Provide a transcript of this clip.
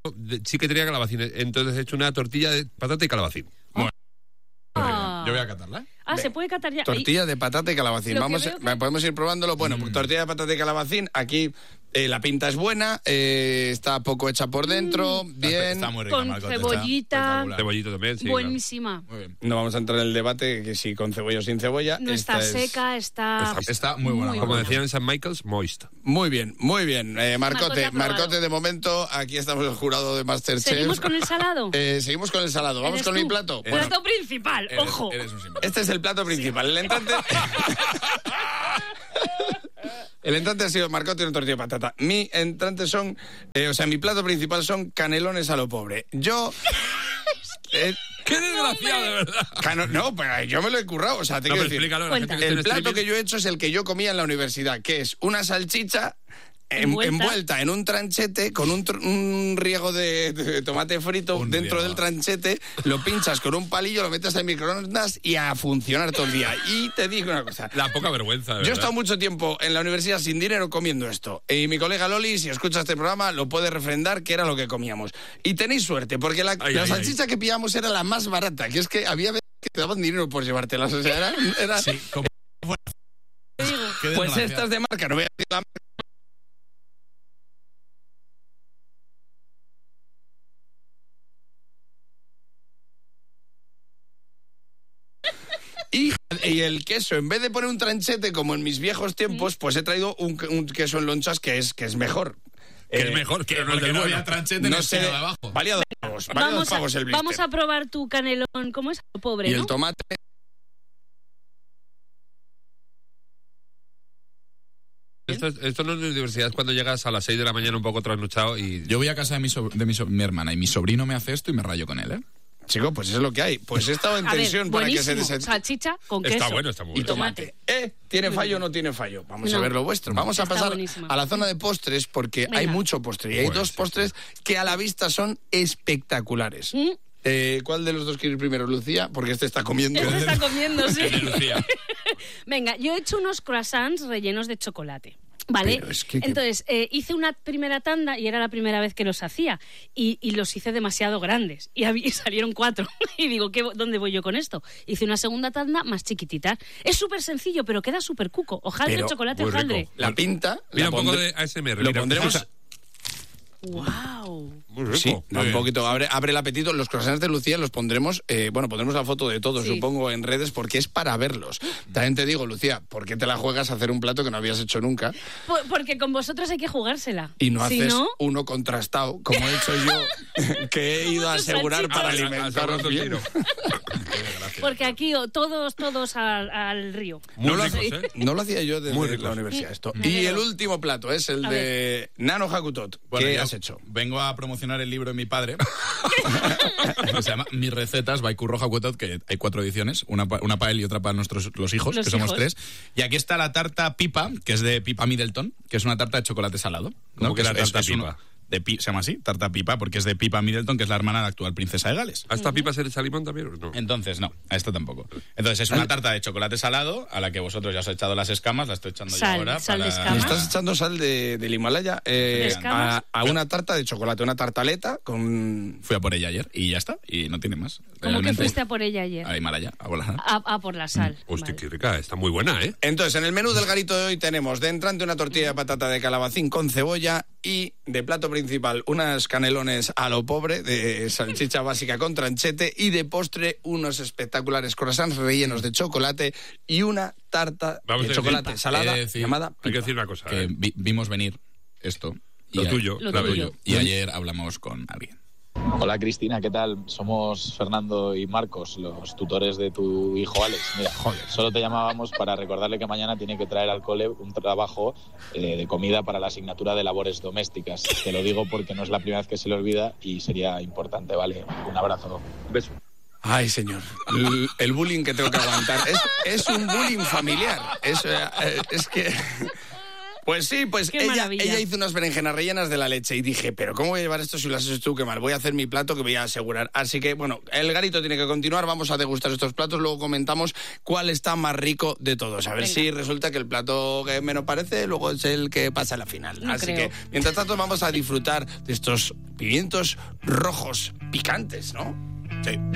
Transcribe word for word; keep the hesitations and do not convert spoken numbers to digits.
sí que tenía calabacín. Entonces he hecho una tortilla de patata y calabacín. Bueno, ah. yo voy a catarla, ¿eh? Ah, se puede catar ya. Tortilla de patata y calabacín. Vamos, que... podemos ir probándolo. Bueno, pues tortilla de patata y calabacín. Aquí eh, la pinta es buena, eh, está poco hecha por dentro, mm. bien. Está muy rica, con Marcote, cebollita. Cebollito también, sí. Buenísima. Claro. Muy bien. No vamos a entrar en el debate que si con cebolla o sin cebolla. No está seca, es... está... está... Está muy buena. Muy Como buena. decían en San Michael's, moist. Muy bien, muy bien. Eh, Marcote, Marcote, Marcote, de momento, aquí estamos el jurado de Masterchef. ¿Seguimos con el salado? Eh, seguimos con el salado. Vamos ¿Eres con tú? mi plato. El Bueno, plato principal, Eres, ojo. eres un símbolo. este es el plato principal. El entrante... El entrante ha sido Marcote y una tortilla de patata. Mi entrante son, eh, o sea, mi plato principal son canelones a lo pobre. Yo... Eh, ¡Qué desgraciado, de verdad! cano, no, pero yo me lo he currado. O sea, te No, quiero pero decir, explícalo a la gente que esté el en plato streaming. que yo he hecho es el que yo comía en la universidad, que es una salchicha en- Envuelta. envuelta en un tranchete con un, tr- un riego de, de tomate frito Un dentro riego. del tranchete, lo pinchas con un palillo, lo metes en microondas y a funcionar todo el día. Y te digo una cosa. La poca vergüenza, de Yo he verdad. estado mucho tiempo en la universidad sin dinero comiendo esto. Y mi colega Loli, si escucha este programa, lo puede refrendar que era lo que comíamos. Y tenéis suerte, porque la, Ay, la ay, salchicha que pillamos era la más barata, que es que había veces que te daban dinero por llevártelas. O sea, era... era- Sí, como... Qué pues desgraciado. estas de marca, no voy a decir la marca. Y, y el queso, en vez de poner un tranchete como en mis viejos tiempos, pues he traído un, un queso en lonchas que es, que es mejor. Que Eh, es mejor, que no es Porque del no bueno. había tranchete en No el sé, pelo de abajo. valía dos pavos, valía dos Vamos a, pavos el blister. vamos a probar tu canelón, ¿cómo es? Pobre, Y ¿no? el tomate... Esto, es- esto no es de universidad, es cuando llegas a las seis de la mañana un poco trasnochado y... Yo voy a casa de mi, so- de mi, so- mi hermana y mi sobrino me hace esto y me rayo con él, ¿eh? Chico, pues es lo que hay. Pues he estado en A ver, tensión para que se buenísimo. des... Salchicha con Está queso. bueno, está muy Y bueno. tomate. ¿Eh? ¿Tiene fallo o no tiene fallo? Vamos No. a ver lo vuestro. Vamos a Está pasar buenísima. a la zona de postres porque Venga. hay mucho postre. Y hay Pues, dos sí, postres que a la vista son espectaculares. Mm. Eh, ¿Cuál de los dos quiere ir primero, Lucía? Porque este está comiendo. Este está comiendo, sí. Lucía. Venga, yo he hecho unos croissants rellenos de chocolate. ¿Vale? Pero es que- que- Entonces, eh, hice una primera tanda y era la primera vez que los hacía. Y, y los hice demasiado grandes. Y, hab- y salieron cuatro. Y digo, ¿qué, ¿dónde voy yo con esto? Hice una segunda tanda más chiquitita. Es súper sencillo, pero queda súper cuco. Hojaldre, Pero chocolate, muy rico. hojaldre. La pinta... Mira, la un poco pondré- de A S M R. Lo mira, pondremos... escucha. ¡Wow! Muy rico. Sí, Muy un bien. poquito. Abre, abre el apetito. Los croissants de Lucía los pondremos, eh, bueno, pondremos la foto de todos, Sí. supongo, en redes, porque es para verlos. También te digo, Lucía, ¿por qué te la juegas a hacer un plato que no habías hecho nunca? Por- porque con vosotros hay que jugársela. Y no Si haces no, uno contrastado, como he hecho yo, que he ido a asegurar para Ah, alimentaros ah, bien. tiro. porque aquí oh, todos, todos al, al río. Muy No lo, ricos, hacía, ¿eh? no lo hacía yo desde Muy la ricos. universidad esto. Me Y el alegro. último plato es el A de Nano Hakutot. Bueno, ¿Qué yo has hecho? Vengo a promocionar el libro de mi padre. que se llama Mis recetas, by Curro Hakutot, que hay cuatro ediciones, una, pa- una para él y otra para nuestros los hijos, Los que somos hijos. tres. Y aquí está la tarta Pipa, que es de Pipa Middleton, que es una tarta de chocolate salado. ¿no? ¿Cómo que la es- tarta es uno- Pipa? de pi- se llama así, tarta Pipa, porque es de Pipa Middleton, que es la hermana de la actual princesa de Gales. ¿Hasta pipas eres limón también o no? Entonces, no, a esto tampoco. Entonces, es una tarta de chocolate salado a la que vosotros ya os he echado las escamas, la estoy echando Sal, yo ahora. sal de para- escamas. Le estás echando sal de, del Himalaya eh, ¿De escamas? a, a una tarta de chocolate, una tartaleta con... Fui a por ella ayer y ya está, y no tiene más. ¿Cómo que Realmente, fuiste a por ella ayer? a Himalaya, a volar. A, a por la sal. Hostia, Vale. qué rica, está muy buena, ¿eh? Entonces, en el menú del garito de hoy tenemos de entrante una tortilla de patata de calabacín con cebolla y de plato principal unas canelones a lo pobre de salchicha básica con tranchete y de postre unos espectaculares croissants rellenos de chocolate y una tarta Vamos a de decir- chocolate He salada de decir- llamada Hay que pipa. decir una cosa. Que ¿eh? vi- vimos venir esto. Lo y a- tuyo, Lo claro. tuyo. Y ayer hablamos con alguien. Hola Cristina, ¿qué tal? Somos Fernando y Marcos, los tutores de tu hijo Alex. Mira, solo te llamábamos para recordarle que mañana tiene que traer al cole un trabajo eh, de comida para la asignatura de labores domésticas. Te lo digo porque no es la primera vez que se le olvida y sería importante, ¿vale? Un abrazo. Un beso. Ay, señor, el, el bullying que tengo que aguantar es, es un bullying familiar. Es, eh, es que... Pues sí, pues Qué ella, maravilla. ella hizo unas berenjenas rellenas de la leche y dije, pero ¿cómo voy a llevar esto si lo has hecho tú? Qué mal, voy a hacer mi plato que voy a asegurar. Así que, bueno, el garito tiene que continuar, vamos a degustar estos platos, luego comentamos cuál está más rico de todos. A ver Venga. si resulta que el plato que menos parece luego es el que pasa a la final. No Así creo. que, mientras tanto, vamos a disfrutar de estos pimientos rojos picantes, ¿no? Sí.